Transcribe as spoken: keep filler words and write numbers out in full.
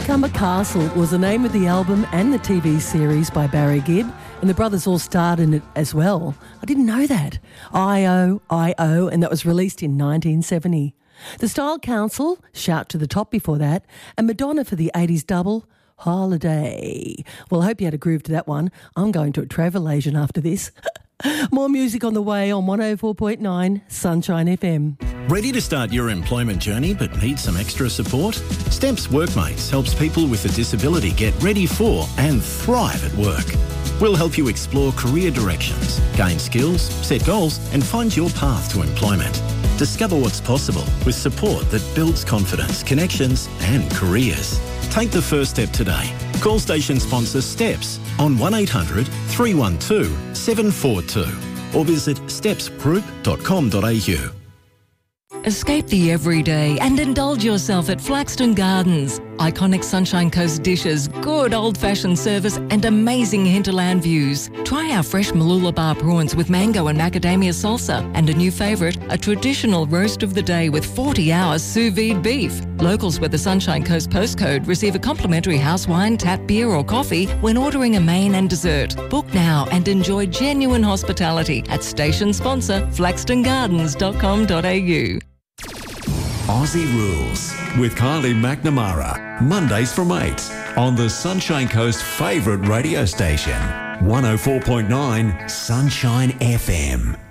Summer Castle was the name of the album and the T V series by Barry Gibb, and the brothers all starred in it as well. I didn't know that. I O, I O, and that was released in nineteen seventy. The Style Council, Shout to the Top before that, and Madonna for the eighties double, Holiday. Well, I hope you had a groove to that one. I'm going to a travel agent after this. More music on the way on one oh four point nine Sunshine F M. Ready to start your employment journey but need some extra support? STEPS Workmates helps people with a disability get ready for and thrive at work. We'll help you explore career directions, gain skills, set goals and find your path to employment. Discover what's possible with support that builds confidence, connections and careers. Take the first step today. Call station sponsor STEPS on one eight hundred three one two seven four two or visit steps group dot com dot a u. Escape the everyday and indulge yourself at Flaxton Gardens. Iconic Sunshine Coast dishes, good old-fashioned service and amazing hinterland views. Try our fresh Malula Bar prawns with mango and macadamia salsa and a new favourite, a traditional roast of the day with forty hours sous vide beef. Locals with the Sunshine Coast postcode receive a complimentary house wine, tap beer or coffee when ordering a main and dessert. Book now and enjoy genuine hospitality at station sponsor flaxton gardens dot com dot a u. Aussie Rules with Kylie McNamara. Mondays from eight on the Sunshine Coast favourite radio station. one oh four point nine Sunshine F M.